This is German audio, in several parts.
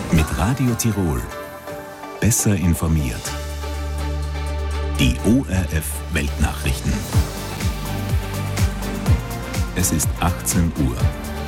Mit Radio Tirol. Besser informiert. Die ORF Weltnachrichten. Es ist 18 Uhr.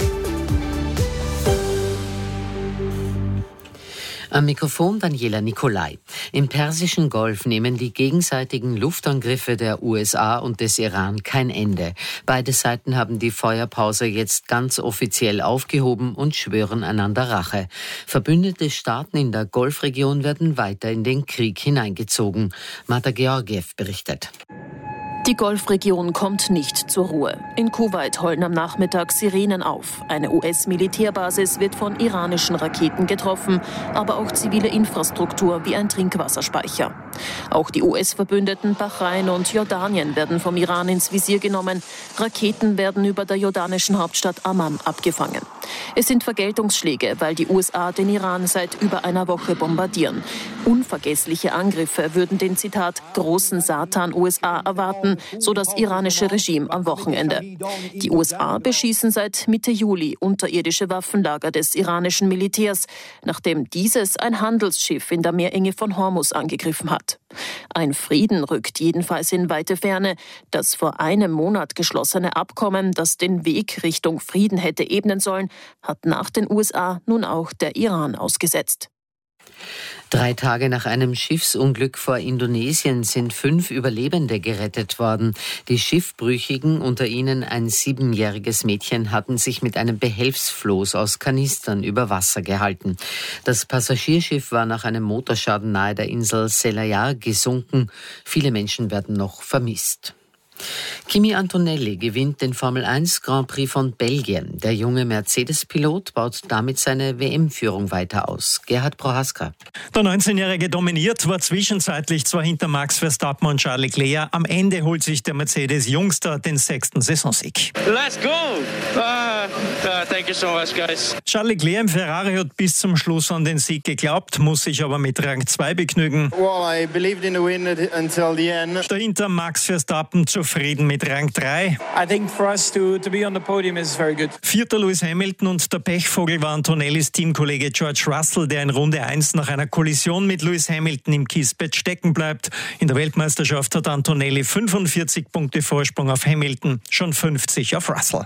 Am Mikrofon Daniela Nicolai. Im Persischen Golf nehmen die gegenseitigen Luftangriffe der USA und des Iran kein Ende. Beide Seiten haben die Feuerpause jetzt ganz offiziell aufgehoben und schwören einander Rache. Verbündete Staaten in der Golfregion werden weiter in den Krieg hineingezogen. Marta Georgiev berichtet. Die Golfregion kommt nicht zur Ruhe. In Kuwait heulen am Nachmittag Sirenen auf. Eine US-Militärbasis wird von iranischen Raketen getroffen, aber auch zivile Infrastruktur wie ein Trinkwasserspeicher. Auch die US-Verbündeten Bahrain und Jordanien werden vom Iran ins Visier genommen. Raketen werden über der jordanischen Hauptstadt Amman abgefangen. Es sind Vergeltungsschläge, weil die USA den Iran seit über einer Woche bombardieren. Unvergessliche Angriffe würden den, Zitat, großen Satan USA erwarten, so das iranische Regime am Wochenende. Die USA beschießen seit Mitte Juli unterirdische Waffenlager des iranischen Militärs, nachdem dieses ein Handelsschiff in der Meerenge von Hormuz angegriffen hat. Ein Frieden rückt jedenfalls in weite Ferne. Das vor einem Monat geschlossene Abkommen, das den Weg Richtung Frieden hätte ebnen sollen, hat nach den USA nun auch der Iran ausgesetzt. 3 Tage nach einem Schiffsunglück vor Indonesien sind 5 Überlebende gerettet worden. Die Schiffbrüchigen, unter ihnen ein 7-jähriges Mädchen, hatten sich mit einem Behelfsfloß aus Kanistern über Wasser gehalten. Das Passagierschiff war nach einem Motorschaden nahe der Insel Selayar gesunken. Viele Menschen werden noch vermisst. Kimi Antonelli gewinnt den Formel 1 Grand Prix von Belgien. Der junge Mercedes-Pilot baut damit seine WM-Führung weiter aus. Gerhard Prohaska. Der 19-Jährige dominiert, war zwischenzeitlich zwar hinter Max Verstappen und Charles Leclerc. Am Ende holt sich der Mercedes-Jungster den 6. Saisonsieg. Let's go! Thank you so much, guys. Charles Leclerc im Ferrari hat bis zum Schluss an den Sieg geglaubt, muss sich aber mit Rang 2 begnügen. Well, I believed in the win until the end. Dahinter Max Verstappen zufrieden mit Rang 3. I think for us to be on the podium is very good. 4. Lewis Hamilton und der Pechvogel war Antonellis Teamkollege George Russell, der in Runde 1 nach einer Kollision mit Lewis Hamilton im Kiesbett stecken bleibt. In der Weltmeisterschaft hat Antonelli 45 Punkte Vorsprung auf Hamilton, schon 50 auf Russell.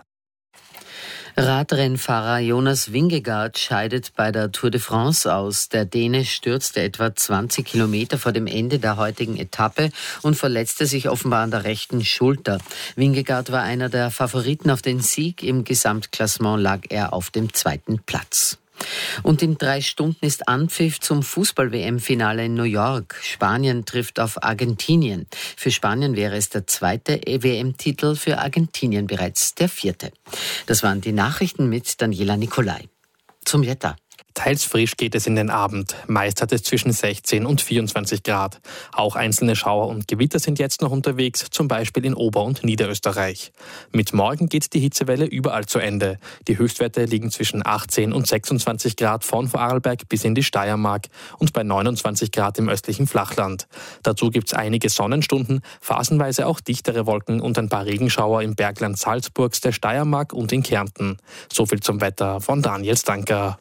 Radrennfahrer Jonas Vingegaard scheidet bei der Tour de France aus. Der Däne stürzte etwa 20 Kilometer vor dem Ende der heutigen Etappe und verletzte sich offenbar an der rechten Schulter. Vingegaard war einer der Favoriten auf den Sieg. Im Gesamtklassement lag er auf dem 2. Platz. Und in 3 Stunden ist Anpfiff zum Fußball-WM-Finale in New York. Spanien trifft auf Argentinien. Für Spanien wäre es der 2. WM-Titel, für Argentinien bereits der 4. Das waren die Nachrichten mit Daniela Nicolai. Zum Wetter. Teils frisch geht es in den Abend. Meist hat es zwischen 16 und 24 Grad. Auch einzelne Schauer und Gewitter sind jetzt noch unterwegs, zum Beispiel in Ober- und Niederösterreich. Mit morgen geht die Hitzewelle überall zu Ende. Die Höchstwerte liegen zwischen 18 und 26 Grad von Vorarlberg bis in die Steiermark und bei 29 Grad im östlichen Flachland. Dazu gibt es einige Sonnenstunden, phasenweise auch dichtere Wolken und ein paar Regenschauer im Bergland Salzburgs, der Steiermark und in Kärnten. Soviel zum Wetter von Daniel Stanker.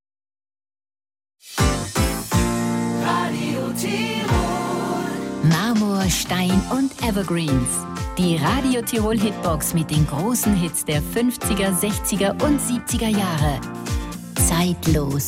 Radio Tirol. Marmor, Stein und Evergreens. Die Radio Tirol Hitbox mit den großen Hits der 50er, 60er und 70er Jahre. Zeitlos.